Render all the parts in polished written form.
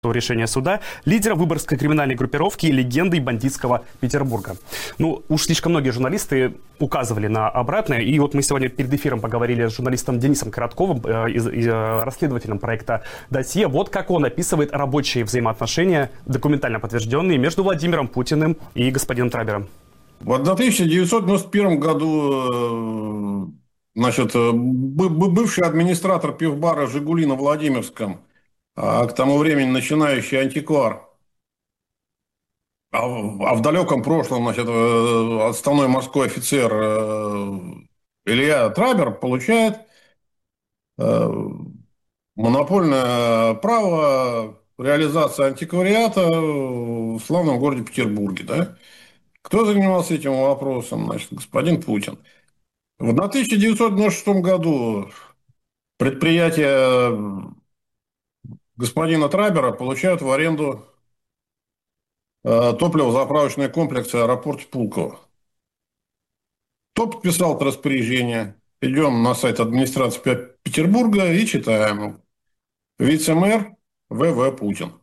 решения суда, лидера выборгской криминальной группировки и легендой бандитского Петербурга. Ну, уж слишком многие журналисты указывали на обратное, и вот мы сегодня перед эфиром поговорили с журналистом Денисом Коротковым, расследователем проекта «Досье». Вот как он описывает рабочие взаимоотношения, документально подтвержденные, между Владимиром Путиным и господином Трабером. В 1991 году, значит, бывший администратор пивбара «Жигули» на Владимирском, а к тому времени начинающий антиквар, а в далеком прошлом, значит, отставной морской офицер Илья Трабер получает монопольное право реализации антиквариата в славном городе Петербурге. Да? Кто занимался этим вопросом? Значит, господин Путин. В 1996 году предприятие господина Трабера получают в аренду топливозаправочные комплексы аэропорта Пулково. Кто подписал это распоряжение? Идем на сайт администрации Петербурга и читаем. Вице-мэр В.В. Путин.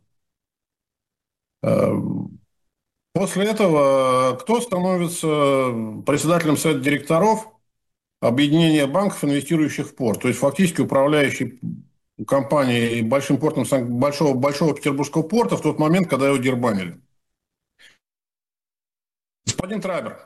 После этого кто становится председателем совета директоров объединения банков, инвестирующих в порт? То есть фактически управляющий компанией большим портом большого Петербургского порта в тот момент, когда его дербанили. Господин Трабер.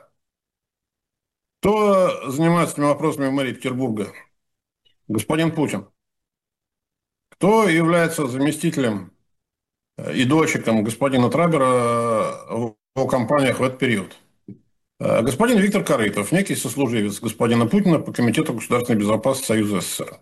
Кто занимается этими вопросами в мэрии Петербурга? Господин Путин. Кто является заместителем и дочеком господина Трабера в его компаниях в этот период? Господин Виктор Корытов, некий сослуживец господина Путина по Комитету государственной безопасности Союза СССР.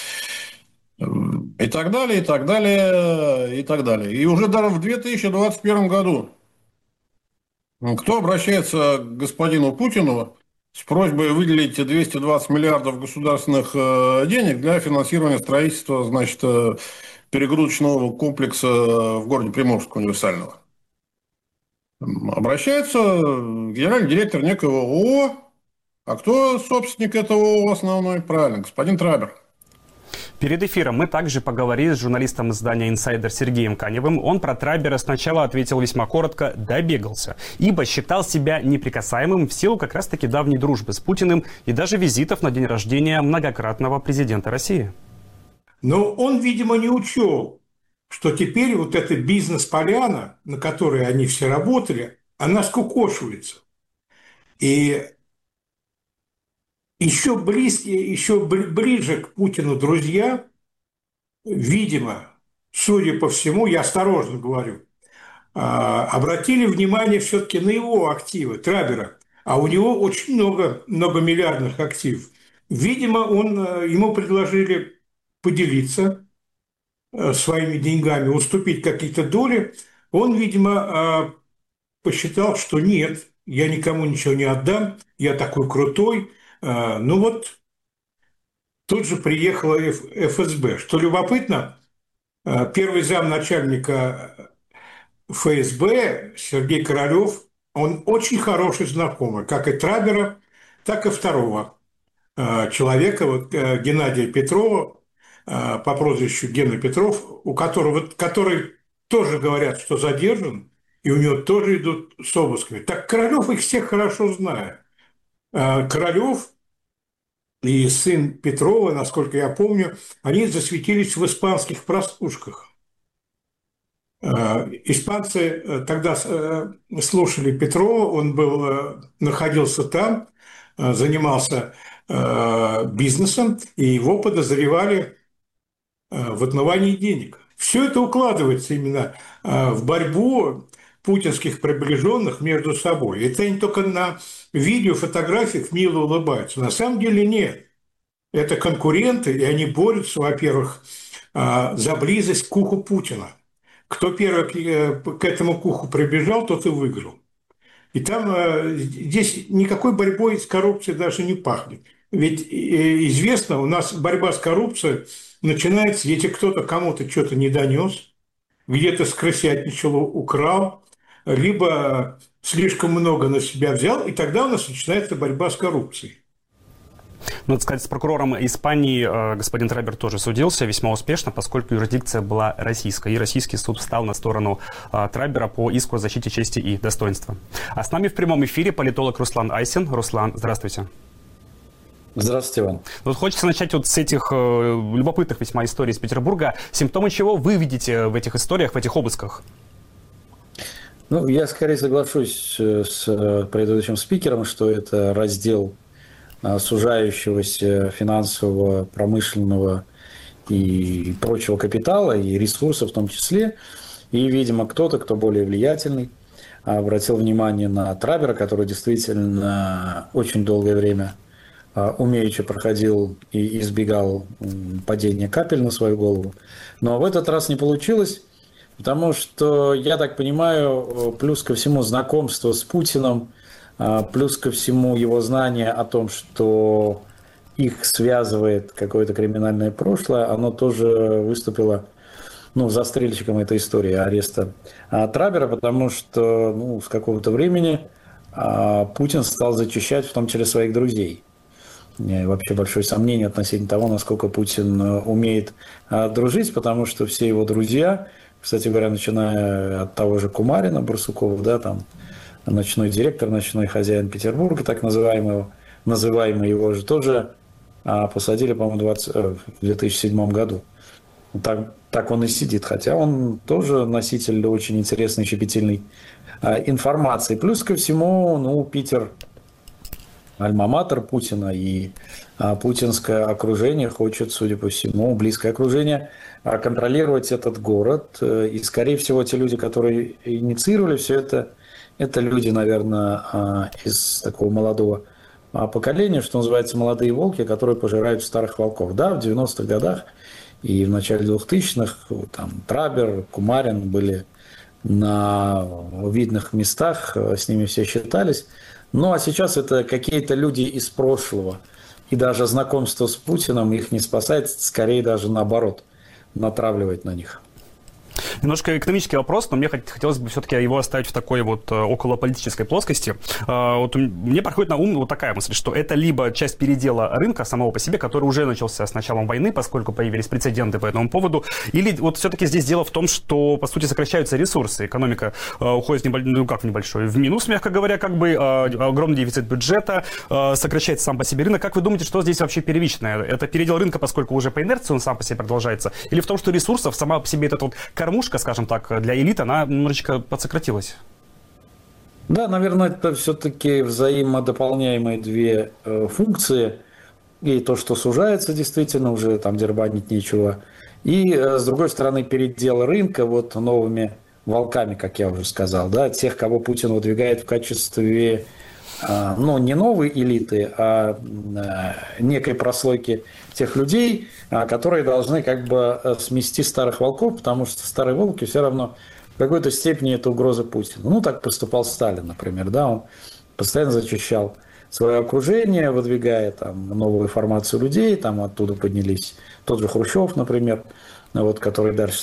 И так далее, и так далее, и так далее. И уже даже в 2021 году кто обращается к господину Путину с просьбой выделить 220 миллиардов государственных денег для финансирования строительства, значит, перегрузочного комплекса в городе Приморск универсального? Обращается генеральный директор некого ООО. А кто собственник этого ООО основной? Правильно, господин Трабер. Перед эфиром мы также поговорили с журналистом издания «Инсайдер» Сергеем Каневым. Он про Трабера сначала ответил весьма коротко «добегался», ибо считал себя неприкасаемым в силу как раз-таки давней дружбы с Путиным и даже визитов на день рождения многократного президента России. Но он, видимо, не учел, что теперь вот эта бизнес-поляна, на которой они все работали, она скукошивается. И еще ближе к Путину друзья, видимо, судя по всему, я осторожно говорю, обратили внимание все-таки на его активы Трабера, а у него очень много многомиллиардных активов. Видимо, ему предложили поделиться своими деньгами, уступить какие-то доли. Он, видимо, посчитал, что нет, я никому ничего не отдам, я такой крутой. Ну вот, тут же приехала ФСБ. Что любопытно, первый замначальника ФСБ Сергей Королев, он очень хороший знакомый, как и Трабера, так и второго человека, вот, Геннадия Петрова, по прозвищу Гена Петров, который тоже говорят, что задержан, и у него тоже идут с обысками. Так Королев их всех хорошо знает. Королев и сын Петрова, насколько я помню, они засветились в испанских прослушках. Испанцы тогда слушали Петрова, он находился там, занимался бизнесом, и его подозревали в отмывании денег. Все это укладывается именно в борьбу путинских приближенных между собой. Это они только на видео, фотографиях мило улыбаются. На самом деле нет. Это конкуренты, и они борются, во-первых, за близость к уху Путина. Кто первый к этому куху прибежал, тот и выиграл. И там здесь никакой борьбой с коррупцией даже не пахнет. Ведь известно, у нас борьба с коррупцией начинается, если кто-то кому-то что-то не донес, где-то скрысятничал, украл, либо слишком много на себя взял, и тогда у нас начинается борьба с коррупцией. Надо сказать, с прокурором Испании господин Трабер тоже судился весьма успешно, поскольку юрисдикция была российская, и российский суд встал на сторону Трабера по иску о защите чести и достоинства. А с нами в прямом эфире политолог Руслан Айсин. Руслан, здравствуйте. Здравствуйте, Иван. Вот хочется начать вот с этих любопытных весьма историй из Петербурга. Симптомы чего вы видите в этих историях, в этих обысках? Ну, я скорее соглашусь с предыдущим спикером, что это раздел сужающегося финансового, промышленного и прочего капитала, и ресурсов в том числе. И, видимо, кто-то, кто более влиятельный, обратил внимание на Трабера, который действительно очень долгое время умеючи проходил и избегал падения капель на свою голову. Но в этот раз не получилось, потому что, я так понимаю, плюс ко всему знакомство с Путиным, плюс ко всему его знание о том, что их связывает какое-то криминальное прошлое, оно тоже выступило застрельщиком этой истории ареста Трабера, потому что с какого-то времени Путин стал зачищать в том числе своих друзей. И вообще большое сомнение относительно того, насколько Путин умеет дружить, потому что все его друзья, кстати говоря, начиная от того же Кумарина, Барсукова, да, там ночной директор, ночной хозяин Петербурга, так называемый его же тоже посадили, по-моему, в 2007 году. Так он и сидит, хотя он тоже носитель очень интересной, щепетильной информации. Плюс ко всему, Питер альма-матер Путина, и путинское окружение хочет, судя по всему, близкое окружение, контролировать этот город. И, скорее всего, те люди, которые инициировали все это люди, наверное, из такого молодого поколения, что называется, молодые волки, которые пожирают старых волков. Да, в 90-х годах и в начале 2000-х там Трабер, Кумарин были на видных местах, с ними все считались. Ну, а сейчас это какие-то люди из прошлого. И даже знакомство с Путиным их не спасает, скорее даже наоборот, натравливает на них. Немножко экономический вопрос, но мне хотелось бы все-таки его оставить в такой вот околополитической плоскости. Вот мне приходит на ум вот такая мысль, что это либо часть передела рынка самого по себе, который уже начался с началом войны, поскольку появились прецеденты по этому поводу, или вот все-таки здесь дело в том, что, по сути, сокращаются ресурсы, экономика уходит в минус, мягко говоря, огромный дефицит бюджета, сокращается сам по себе рынок. Как вы думаете, что здесь вообще первичное? Это передел рынка, поскольку уже по инерции он сам по себе продолжается, или в том, что ресурсов сама по себе этот кормушка, скажем так, для элит, она немножечко подсократилась? Да, наверное, это все-таки взаимодополняемые две функции. И то, что сужается действительно, уже там дербанить нечего. И, с другой стороны, передел рынка новыми волками, как я уже сказал, да, тех, кого Путин выдвигает в качестве, не новой элиты, а некой прослойки тех людей, которые должны смести старых волков, потому что старые волки все равно в какой-то степени это угроза Путину. Так поступал Сталин, например, да, он постоянно зачищал свое окружение, выдвигая новую формацию людей, оттуда поднялись тот же Хрущев, например, которые дальше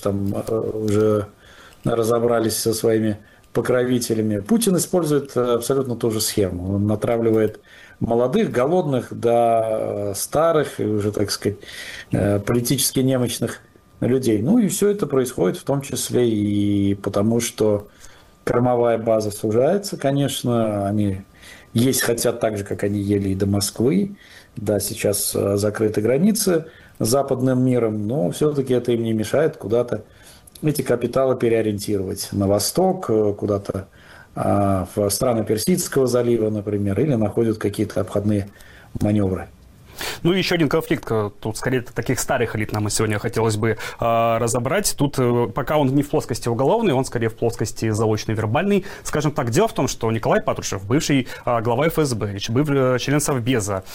уже разобрались со своими покровителями. Путин использует абсолютно ту же схему. Он натравливает молодых, голодных до старых и уже, так сказать, политически немощных людей. И все это происходит в том числе и потому, что кормовая база сужается, конечно. Они есть хотят так же, как они ели и до Москвы. Да, сейчас закрыты границы с западным миром, но все-таки это им не мешает куда-то эти капиталы переориентировать на восток, куда-то в страны Персидского залива, например, или находят какие-то обходные маневры. Ну и еще один конфликт, тут скорее таких старых элит нам сегодня хотелось бы разобрать. Тут пока он не в плоскости уголовной, он скорее в плоскости заочной, вербальной. Скажем так, дело в том, что Николай Патрушев, бывший глава ФСБ, бывший член Совбеза,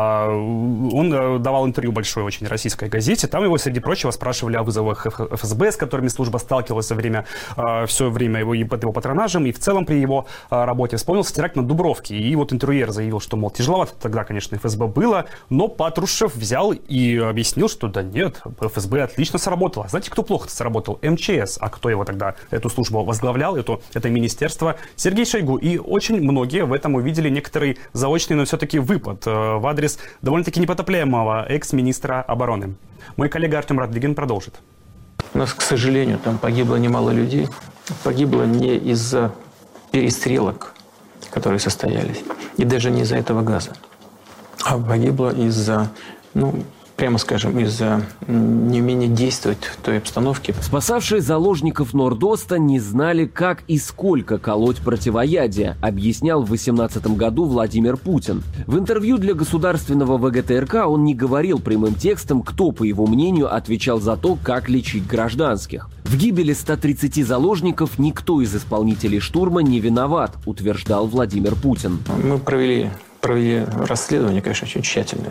он давал интервью большой очень российской газете. Там его, среди прочего, спрашивали о вызовах ФСБ, с которыми служба сталкивалась все время под его патронажем, и в целом при его работе. Вспомнился теракт на Дубровке, и вот интервьюер заявил, что, мол, тяжеловато тогда, конечно, ФСБ было, Но Патрушев взял и объяснил, что да нет, ФСБ отлично сработало. Знаете, кто плохо сработал? МЧС. А кто его тогда, эту службу возглавлял, это министерство? Сергей Шойгу. И очень многие в этом увидели некоторый заочный, но все-таки выпад в адрес довольно-таки непотопляемого экс-министра обороны. Мой коллега Артем Радвигин продолжит. У нас, к сожалению, там погибло немало людей. Погибло не из-за перестрелок, которые состоялись, и даже не из-за этого газа, а погибло из-за, прямо скажем, из-за неумения действовать в той обстановке. Спасавшие заложников Норд-Оста не знали, как и сколько колоть противоядие, объяснял в 2018 году Владимир Путин. В интервью для государственного ВГТРК он не говорил прямым текстом, кто, по его мнению, отвечал за то, как лечить гражданских. В гибели 130 заложников никто из исполнителей штурма не виноват, утверждал Владимир Путин. Мы провели расследование, конечно, очень тщательное.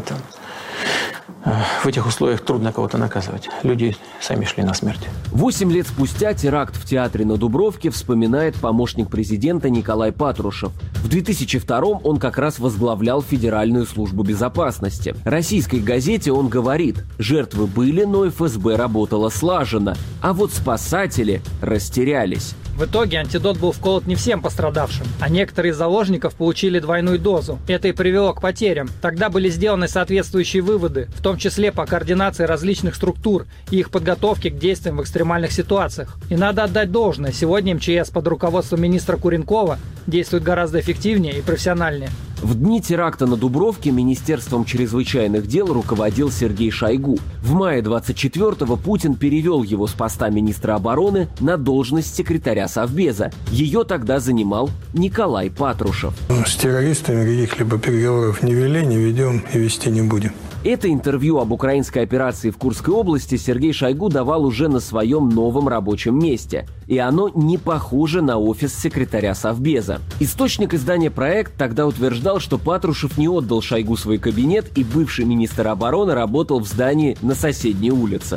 В этих условиях трудно кого-то наказывать. Люди сами шли на смерть. 8 лет спустя теракт в театре на Дубровке вспоминает помощник президента Николай Патрушев. В 2002 он как раз возглавлял Федеральную службу безопасности. Российской газете он говорит: жертвы были, но ФСБ работала слаженно, а вот спасатели растерялись. В итоге антидот был вколот не всем пострадавшим, а некоторые из заложников получили двойную дозу. Это и привело к потерям. Тогда были сделаны соответствующие выводы, в том числе по координации различных структур и их подготовке к действиям в экстремальных ситуациях. И надо отдать должное, сегодня МЧС под руководством министра Куренкова действует гораздо эффективнее и профессиональнее. В дни теракта на Дубровке Министерством чрезвычайных дел руководил Сергей Шойгу. В мае 24-го Путин перевел его с поста министра обороны на должность секретаря Совбеза. Ее тогда занимал Николай Патрушев. С террористами каких-либо переговоров не вели, не ведем и вести не будем. Это интервью об украинской операции в Курской области Сергей Шойгу давал уже на своем новом рабочем месте. И оно не похоже на офис секретаря Совбеза. Источник издания «Проект» тогда утверждал, что Патрушев не отдал Шойгу свой кабинет, и бывший министр обороны работал в здании на соседней улице.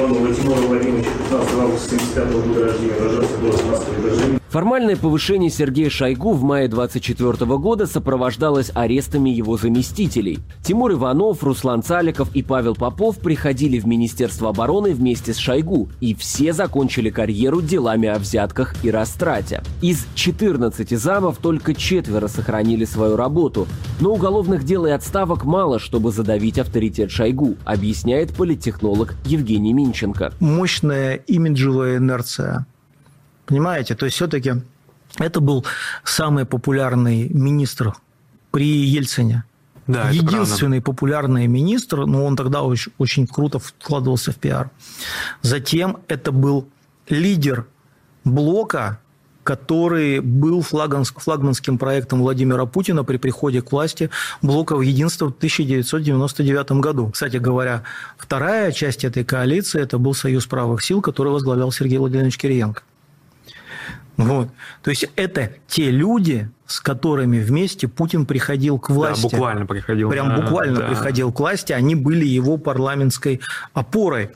Формальное повышение Сергея Шойгу в мае 24 года сопровождалось арестами его заместителей. Тимур Иванов, Руслан Цаликов и Павел Попов приходили в Министерство обороны вместе с Шойгу, и все закончили карьеру делами о взятках и растрате. Из 14 замов только 4 сохранили свою работу. Но уголовных дел и отставок мало, чтобы задавить авторитет Шойгу, объясняет политтехнолог Евгений Минченко. Мощная имиджевая инерция. Понимаете, то есть все-таки это был самый популярный министр при Ельцине. Да, единственный популярный министр, но он тогда очень круто вкладывался в пиар. Затем это был лидер блока, который был флагманским проектом Владимира Путина при приходе к власти блока единства в 1999 году. Кстати говоря, вторая часть этой коалиции – это был Союз правых сил, который возглавлял Сергей Владимирович Кириенко. Вот. То есть это те люди, с которыми вместе Путин приходил к власти. Да, буквально приходил. Прям буквально приходил к власти. Они были его парламентской опорой.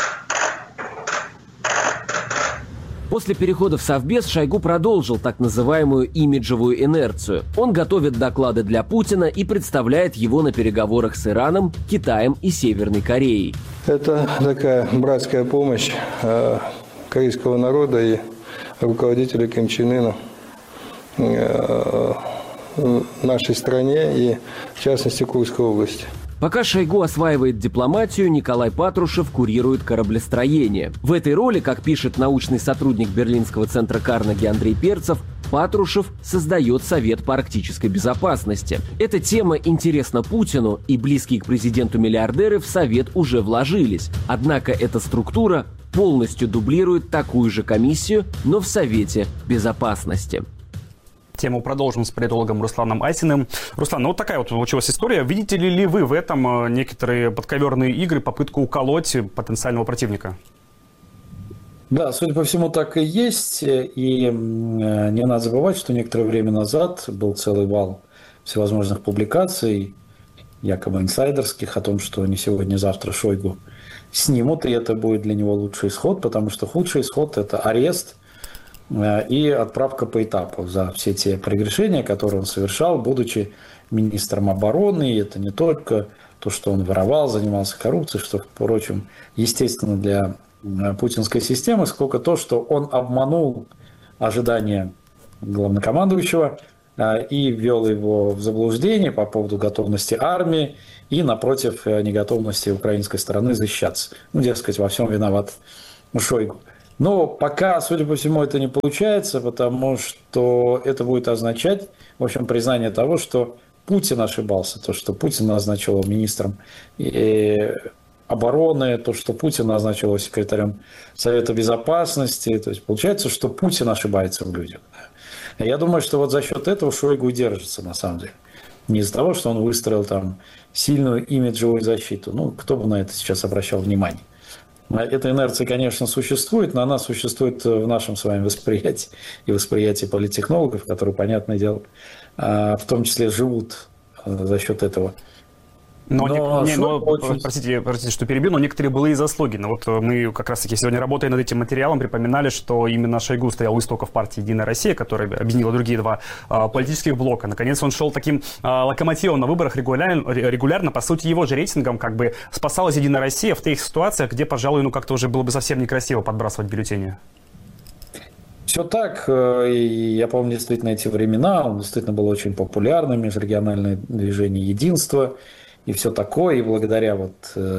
После перехода в Совбез Шойгу продолжил так называемую имиджевую инерцию. Он готовит доклады для Путина и представляет его на переговорах с Ираном, Китаем и Северной Кореей. Это такая братская помощь корейского народа и руководителя Ким Чен Ына нашей стране и, в частности, Курской области. Пока Шойгу осваивает дипломатию, Николай Патрушев курирует кораблестроение. В этой роли, как пишет научный сотрудник Берлинского центра Карнеги Андрей Перцев, Патрушев создает Совет по арктической безопасности. Эта тема интересна Путину, и близкие к президенту миллиардеры в Совет уже вложились. Однако эта структура полностью дублирует такую же комиссию, но в Совете безопасности. Тему продолжим с политологом Русланом Асиным. Руслан, ну вот такая вот получилась история. Видите ли вы в этом некоторые подковерные игры, попытку уколоть потенциального противника? Да, судя по всему, так и есть. И не надо забывать, что некоторое время назад был целый вал всевозможных публикаций, якобы инсайдерских, о том, что не сегодня, завтра Шойгу снимут, и это будет для него лучший исход, потому что худший исход – это арест и отправка по этапу за все те прегрешения, которые он совершал, будучи министром обороны. И это не только то, что он воровал, занимался коррупцией, что, впрочем, естественно для путинской системы, сколько то, что он обманул ожидания главнокомандующего и ввел его в заблуждение по поводу готовности армии и, напротив, неготовности украинской стороны защищаться. Ну, дескать, во всем виноват Шойгу. Но пока, судя по всему, это не получается, потому что это будет означать, в общем, признание того, что Путин ошибался, то, что Путин назначил его министром обороны, то, что Путин назначил его секретарем Совета Безопасности. То есть получается, что Путин ошибается в людях. Я думаю, что вот за счет этого Шойгу держится, на самом деле. Не из-за того, что он выстроил там сильную имиджевую защиту. Ну, кто бы на это сейчас обращал внимание. Эта инерция, конечно, существует, но она существует в нашем с вами восприятии и восприятии политтехнологов, которые, понятное дело, в том числе живут за счет этого. Простите, что перебью, но некоторые былые заслуги. Но вот мы как раз-таки сегодня, работая над этим материалом, припоминали, что именно Шойгу стоял у истоков партии «Единая Россия», которая объединила другие два политических блока. Наконец, он шел таким локомотивом на выборах регулярно. По сути, его же рейтингом как бы спасалась «Единая Россия» в тех ситуациях, где, пожалуй, как-то уже было бы совсем некрасиво подбрасывать бюллетени. Все так. И я помню действительно эти времена. Он действительно был очень популярным, межрегиональное движение «Единство». И все такое, и благодаря вот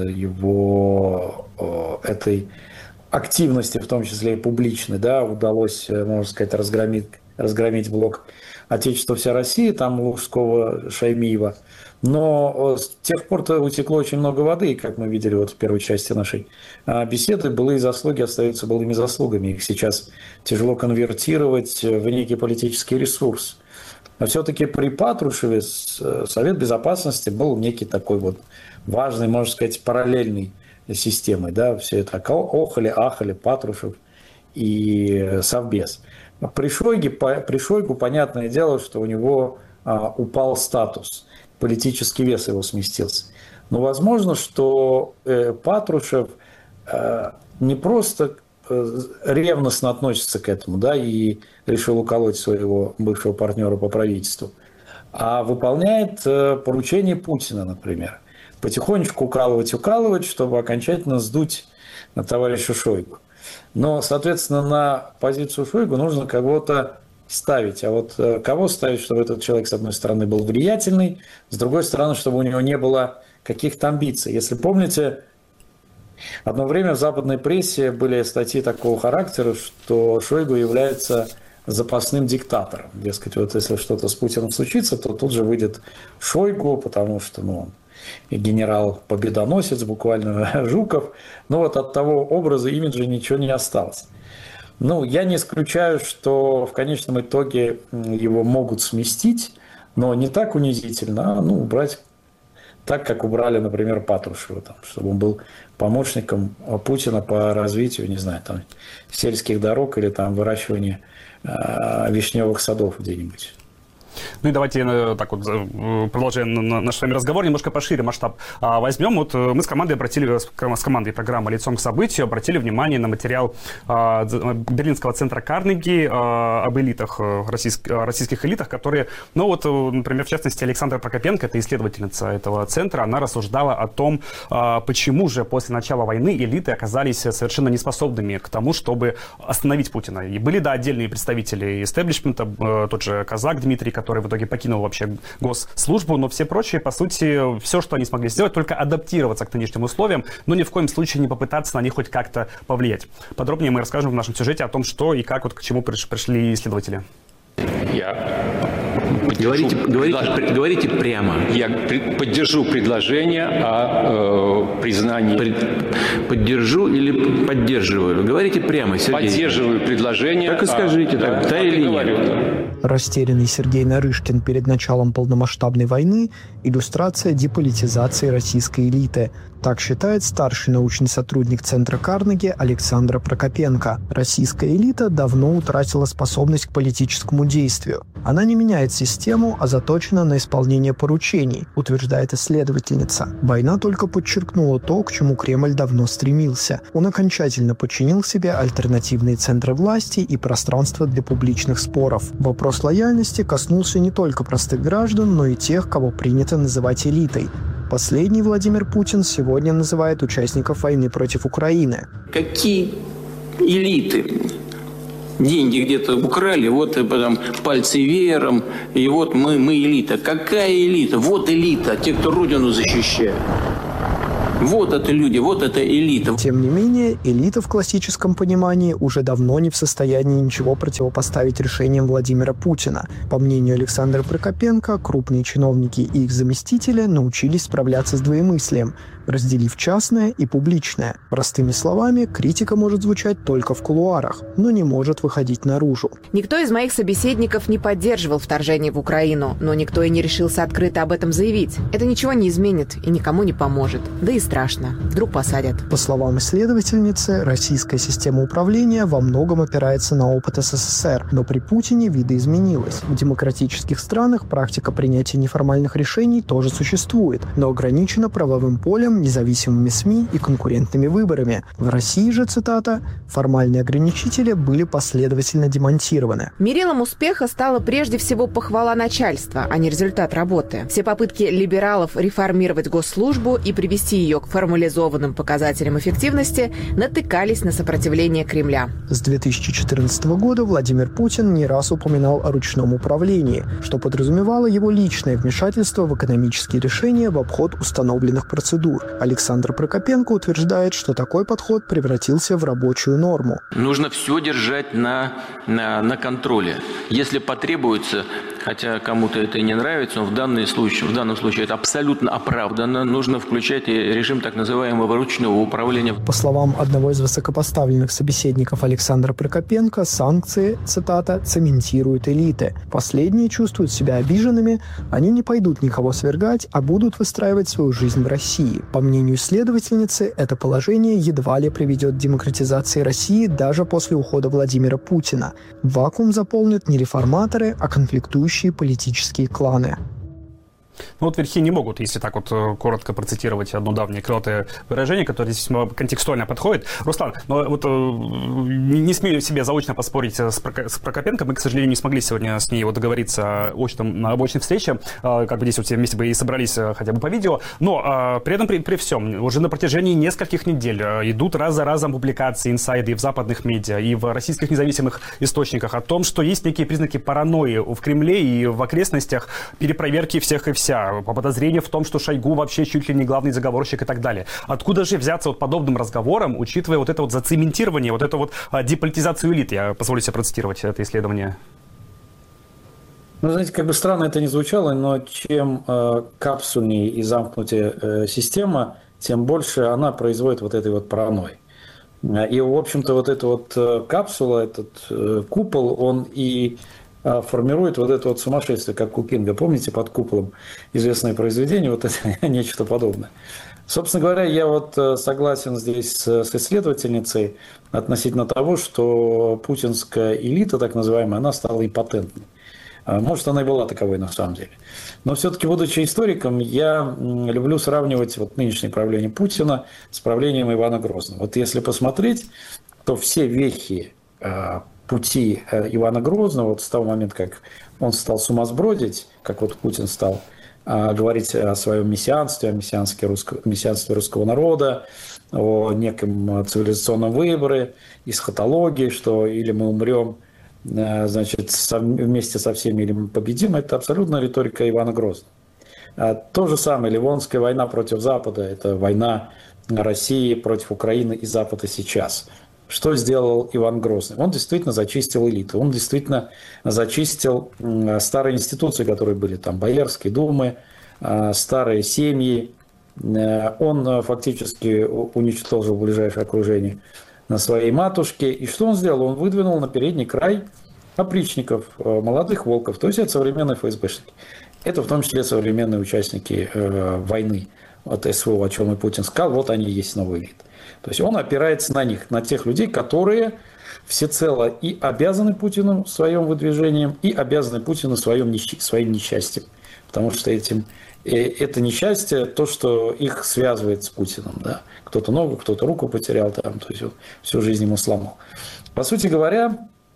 его этой активности, в том числе и публичной, да, удалось, можно сказать, разгромить блок «Отечество, вся Россия», там Лужского, Шаймиева. Но с тех пор утекло очень много воды, и, как мы видели вот в первой части нашей беседы, былые заслуги остаются былыми заслугами. Их сейчас тяжело конвертировать в некий политический ресурс. Но все-таки при Патрушеве Совет Безопасности был некий такой вот важный, можно сказать, параллельной системой. Да? Все это охали, Патрушев и Совбез. При Шойгу, понятное дело, что у него упал статус, политический вес его сместился. Но возможно, что Патрушев не просто ревностно относится к этому, да, и решил уколоть своего бывшего партнера по правительству, а выполняет поручение Путина, например. Потихонечку укалывать, чтобы окончательно сдуть на товарища Шойгу. Но, соответственно, на позицию Шойгу нужно кого-то ставить. А вот кого ставить, чтобы этот человек, с одной стороны, был влиятельный, с другой стороны, чтобы у него не было каких-то амбиций. Если помните, одно время в западной прессе были статьи такого характера, что Шойгу является запасным диктатором. Дескать, вот если что-то с Путиным случится, то тут же выйдет Шойгу, потому что он генерал-победоносец, буквально Жуков. Но вот от того образа, имиджа ничего не осталось. Я не исключаю, что в конечном итоге его могут сместить, но не так унизительно, убрать так, как убрали, например, Патрушева, чтобы он был помощником Путина по развитию, не знаю, сельских дорог или выращивания вишневых садов где-нибудь. Ну и давайте так вот, продолжая наш с вами разговор, немножко пошире масштаб возьмем. Вот мы с командой программы «Лицом к событию» обратили внимание на материал Берлинского центра Карнеги об элитах, российских элитах, которые, например, в частности, Александра Прокопенко, это исследовательница этого центра, она рассуждала о том, почему же после начала войны элиты оказались совершенно неспособными к тому, чтобы остановить Путина. И были, отдельные представители истеблишмента, тот же Казак Дмитрий, который в итоге покинул вообще госслужбу, но все прочие, по сути, все, что они смогли сделать, только адаптироваться к нынешним условиям, но ни в коем случае не попытаться на них хоть как-то повлиять. Подробнее мы расскажем в нашем сюжете о том, что и как, к чему пришли исследователи. Говорите прямо. Я поддержу предложение о признании. Поддержу или поддерживаю? Говорите прямо, Сергей. Поддерживаю предложение. Так и скажите, да или нет. Растерянный Сергей Нарышкин перед началом полномасштабной войны – иллюстрация деполитизации российской элиты. Так считает старший научный сотрудник Центра Карнеги Александра Прокопенко. Российская элита давно утратила способность к политическому действию. Она не меняет систему, а заточена на исполнение поручений, утверждает исследовательница. Война только подчеркнула то, к чему Кремль давно стремился. Он окончательно подчинил себе альтернативные центры власти и пространство для публичных споров. Вопрос лояльности коснулся не только простых граждан, но и тех, кого принято называть элитой. Последний Владимир Путин сегодня называет участников войны против Украины. Какие элиты? Деньги где-то украли, вот потом пальцы веером, и вот мы элита. Какая элита? Вот элита, те, кто родину защищает. Вот это люди, вот это элита. Тем не менее, элита в классическом понимании уже давно не в состоянии ничего противопоставить решениям Владимира Путина. По мнению Александра Прокопенко, крупные чиновники и их заместители научились справляться с двоемыслием, разделив частное и публичное. Простыми словами, критика может звучать только в кулуарах, но не может выходить наружу. Никто из моих собеседников не поддерживал вторжение в Украину, но никто и не решился открыто об этом заявить. Это ничего не изменит и никому не поможет. Да и страшно. Вдруг посадят. По словам исследовательницы, российская система управления во многом опирается на опыт СССР, но при Путине видоизменилась. В демократических странах практика принятия неформальных решений тоже существует, но ограничена правовым полем, независимыми СМИ и конкурентными выборами. В России же, цитата, «формальные ограничители были последовательно демонтированы». Мерилом успеха стала прежде всего похвала начальства, а не результат работы. Все попытки либералов реформировать госслужбу и привести ее к формализованным показателям эффективности натыкались на сопротивление Кремля. С 2014 года Владимир Путин не раз упоминал о ручном управлении, что подразумевало его личное вмешательство в экономические решения в обход установленных процедур. Александр Прокопенко утверждает, что такой подход превратился в рабочую норму. Нужно все держать на контроле. Если потребуется, хотя кому-то это и не нравится, но в данном случае это абсолютно оправданно, нужно включать режим так называемого ручного управления. По словам одного из высокопоставленных собеседников Александра Прокопенко, санкции, цитата, «цементируют элиты». Последние чувствуют себя обиженными, они не пойдут никого свергать, а будут выстраивать свою жизнь в России. По мнению исследовательницы, это положение едва ли приведет к демократизации России даже после ухода Владимира Путина. Вакуум заполнят не реформаторы, а конфликтующие политические кланы. Ну вот верхи не могут, если так вот коротко процитировать одно давнее крылатое выражение, которое здесь контекстуально подходит. Руслан, но вот не смею себе заочно поспорить с Прокопенко. Мы, к сожалению, не смогли сегодня с ней вот договориться на очной встрече. Как бы здесь вот все вместе бы и собрались хотя бы по видео. Но при этом, при всем, уже на протяжении нескольких недель идут раз за разом публикации, инсайды и в западных медиа, и в российских независимых источниках о том, что есть некие признаки паранойи в Кремле и в окрестностях, перепроверки всех и вся, по подозрению в том, что Шойгу вообще чуть ли не главный заговорщик и так далее. Откуда же взяться вот подобным разговором, учитывая вот это вот зацементирование, вот эту вот деполитизацию элит? Я позволю себе процитировать это исследование. Ну, знаете, как бы странно это ни звучало, но чем капсульнее и замкнутее система, тем больше она производит вот этой вот паранойи. И, в общем-то, вот эта вот капсула, этот купол, он и формирует вот это вот сумасшествие, как у Кинга. Помните, «Под куполом» известное произведение, вот это нечто подобное. Собственно говоря, я вот согласен здесь с исследовательницей относительно того, что путинская элита, так называемая, она стала импотентной. Может, она и была таковой на самом деле. Но все-таки, будучи историком, я люблю сравнивать вот нынешнее правление Путина с правлением Ивана Грозного. Вот если посмотреть, то все вехи пути Ивана Грозного, вот с того момента, как он стал сумасбродить, как вот Путин стал говорить о своем мессианстве, о мессианстве русского народа, о неком цивилизационном выборе, эсхатологии, что или мы умрем, значит, вместе со всеми, или мы победим, это абсолютно риторика Ивана Грозного. То же самое, Ливонская война против Запада, это война России против Украины и Запада сейчас. Что сделал Иван Грозный? Он действительно зачистил элиту, он действительно зачистил старые институции, которые были там, Боярской думы, старые семьи. Он фактически уничтожил ближайшее окружение на своей матушке. И что он сделал? Он выдвинул на передний край опричников, молодых волков, то есть это современные ФСБшники. Это в том числе современные участники войны от СВО, о чем и Путин сказал, вот они и есть новая элита. То есть он опирается на них, на тех людей, которые всецело и обязаны Путину своим выдвижением, и обязаны Путину своим несчастьем. Потому что это несчастье, то, что их связывает с Путиным. Да? Кто-то ногу, кто-то руку потерял, там, то есть он всю жизнь ему сломал. По сути говоря,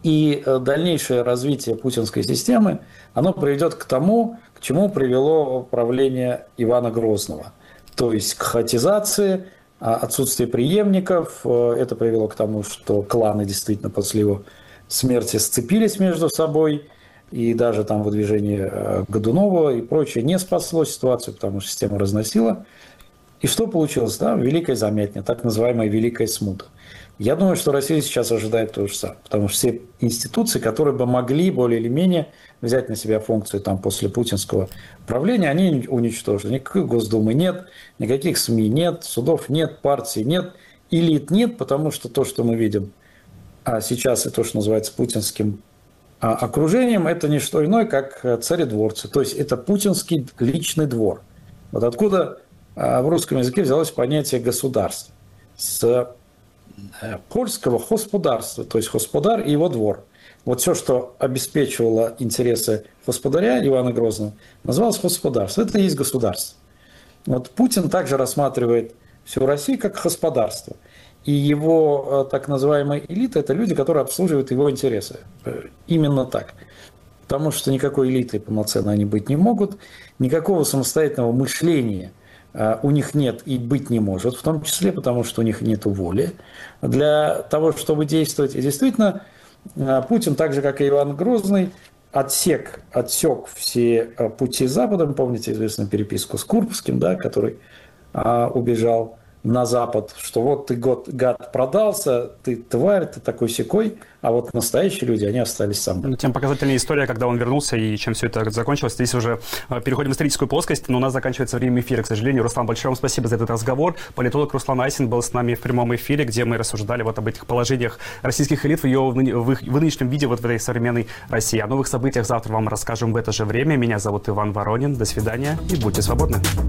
И дальнейшее развитие путинской системы, оно приведет к тому, к чему привело правление Ивана Грозного. То есть к хаотизации, отсутствию преемников. Это привело к тому, что кланы действительно после его смерти сцепились между собой. И даже там выдвижение Годунова и прочее не спасло ситуацию, потому что система разносила. И что получилось? Да? Великая замятня, так называемая Великая Смута. Я думаю, что Россия сейчас ожидает то же самое, потому что все институции, которые бы могли более или менее взять на себя функцию там, после путинского правления, они уничтожены. Никакой Госдумы нет, никаких СМИ нет, судов нет, партий нет, элит нет, потому что то, что мы видим сейчас, и то, что называется путинским окружением, это не что иное, как царедворцы. То есть это путинский личный двор. Вот откуда в русском языке взялось понятие государства. С польского господарства, то есть господар и его двор. Вот все, что обеспечивало интересы господаря Ивана Грозного, называлось господарство. Это и есть государство. Вот Путин также рассматривает всю Россию как господарство. И его так называемая элита – это люди, которые обслуживают его интересы. Именно так. Потому что никакой элиты полноценно они быть не могут, никакого самостоятельного мышления у них нет и быть не может, в том числе потому, что у них нет воли для того, чтобы действовать. И действительно, Путин, так же, как и Иван Грозный, отсек все пути Запада. Помните известную переписку с Курбским, да, который убежал на Запад, что вот ты, гад, продался, ты тварь, ты такой-сякой, а вот настоящие люди, они остались со мной. Тем показательнее история, когда он вернулся и чем все это закончилось. Здесь уже переходим в историческую плоскость, но у нас заканчивается время эфира, к сожалению. Руслан, большое вам спасибо за этот разговор. Политолог Руслан Айсин был с нами в прямом эфире, где мы рассуждали вот об этих положениях российских элит в ее в нынешнем виде вот в этой современной России. О новых событиях завтра вам расскажем в это же время. Меня зовут Иван Воронин. До свидания и будьте свободны.